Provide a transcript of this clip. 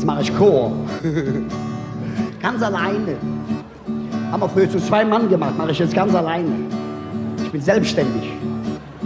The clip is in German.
mache ich Chor. Ganz alleine. Haben wir früher zu 2 Mann gemacht, mache ich jetzt ganz alleine. Ich bin selbstständig.